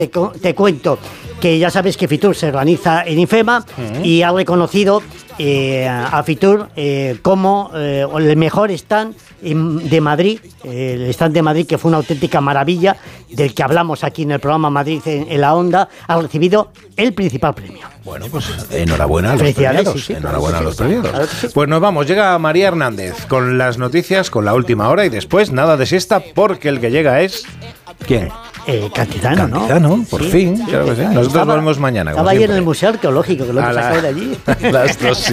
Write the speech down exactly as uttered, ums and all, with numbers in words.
Te, te cuento que ya sabes que Fitur se organiza en IFEMA uh-huh. y ha reconocido eh, a Fitur eh, como eh, el mejor stand de Madrid, eh, el stand de Madrid, que fue una auténtica maravilla, del que hablamos aquí en el programa Madrid en, en la Onda, ha recibido el principal premio. Bueno, pues enhorabuena a los premiados. Sí, sí, enhorabuena sí, a los sí, premiados. Claro sí. Pues nos vamos, llega María Hernández con las noticias, con la última hora y después nada de siesta, porque el que llega es... ¿Quién? Eh, Cantizano, ¿no? Cantizano, por sí, fin, sí, claro que sí. Nosotros estaba, volvemos mañana. Estaba ayer en el Museo Arqueológico, que lo hemos sacado de allí. Las dos.